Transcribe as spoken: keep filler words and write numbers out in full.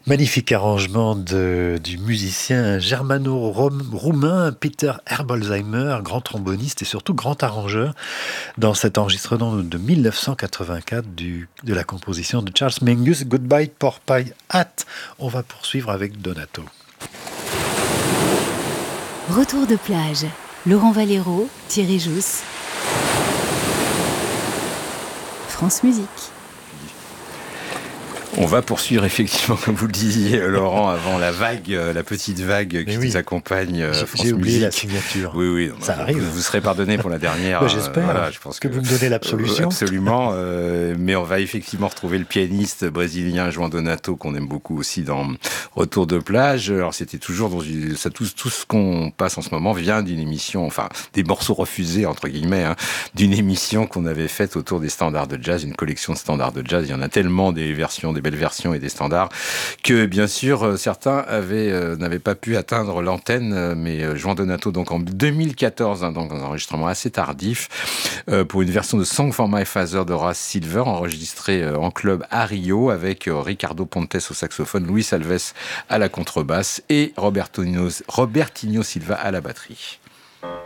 Magnifique arrangement de, du musicien germano-roumain Peter Herbolzheimer, grand tromboniste et surtout grand arrangeur, dans cet enregistrement de mille neuf cent quatre-vingt-quatre du, de la composition de Charles Mingus, Goodbye Porpie Hat. On va poursuivre avec Donato. Retour de plage. Laurent Valero, Thierry Jousse. France Musique. On va poursuivre effectivement, comme vous le disiez, Laurent, avant la vague, la petite vague qui oui. nous accompagne. J'ai, France j'ai oublié Musique. La signature. Oui, oui. Ça vous, arrive. Vous serez pardonné pour la dernière. bah, j'espère. Euh, voilà, je pense que, que vous me donnez l'absolution. Euh, absolument. euh, mais on va effectivement retrouver le pianiste brésilien João Donato qu'on aime beaucoup aussi dans Retour de plage. Alors c'était toujours dans une, ça tout, tout ce qu'on passe en ce moment vient d'une émission, enfin des morceaux refusés entre guillemets, hein, d'une émission qu'on avait faite autour des standards de jazz, une collection de standards de jazz. Il y en a tellement des versions, des belles versions et des standards. Que bien sûr certains avaient, euh, n'avaient pas pu atteindre l'antenne, mais euh, João Donato donc en deux mille quatorze, hein, donc un enregistrement assez tardif euh, pour une version de Song for My Father de Horace Silver enregistrée euh, en club à Rio avec euh, Ricardo Pontes au saxophone, Luis Alves à la contrebasse et Robertinho, Robertinho Silva à la batterie.